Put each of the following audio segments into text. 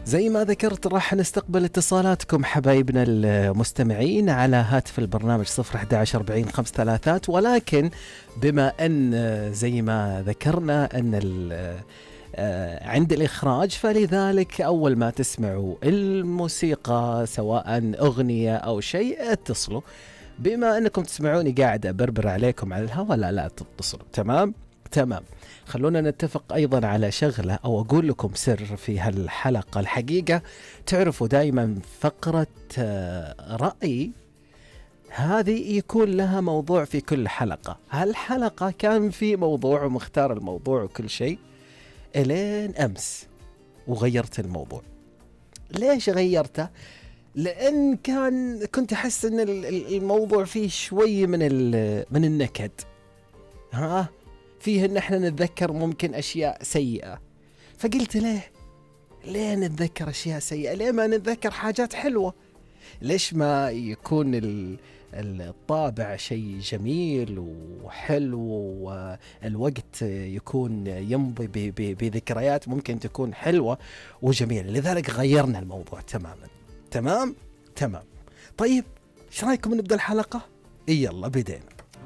زي ما ذكرت راح نستقبل اتصالاتكم حبايبنا المستمعين على هاتف البرنامج 011-40-5 ولكن بما أن زي ما ذكرنا أن عند الإخراج، فلذلك أول ما تسمعوا الموسيقى سواء أغنية أو شيء اتصلوا. بما أنكم تسمعوني قاعد أبربر عليكم على الهواء، لا تتصلوا. تمام. خلونا نتفق أيضا على شغلة أو أقول لكم سر في هالحلقة. الحقيقة تعرفوا دائما فقرة رأي هذه يكون لها موضوع في كل حلقة. هالحلقة كان في موضوع ومختار الموضوع وكل شيء إلين أمس وغيرت الموضوع. ليش غيرته؟ لأن كنت أحس أن الموضوع فيه شوي من النكد. فيه أن احنا نتذكر ممكن أشياء سيئة، فقلت ليه نتذكر أشياء سيئة؟ ليه ما نتذكر حاجات حلوة؟ ليش ما يكون الطابع شيء جميل وحلو، والوقت يكون يمضي بذكريات ممكن تكون حلوة وجميلة. لذلك غيرنا الموضوع تماما. تمام. طيب ايش رايكم نبدأ الحلقة؟ يلا بدينا.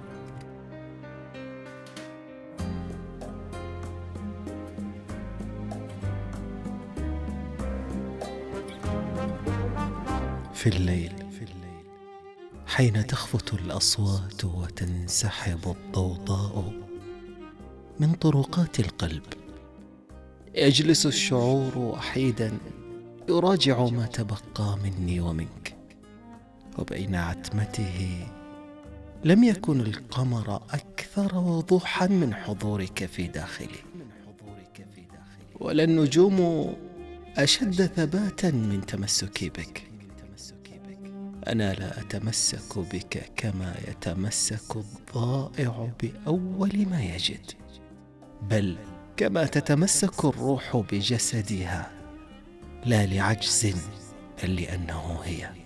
في الليل حين تخفت الأصوات وتنسحب الضوضاء من طرقات القلب، يجلس الشعور وحيدا يراجع ما تبقى مني ومنك، وبين عتمته لم يكن القمر أكثر وضوحا من حضورك في داخلي، ولا النجوم أشد ثباتا من تمسكي بك. أنا لا أتمسك بك كما يتمسك الضائع بأول ما يجد، بل كما تتمسك الروح بجسدها، لا لعجز بل لأنه هي.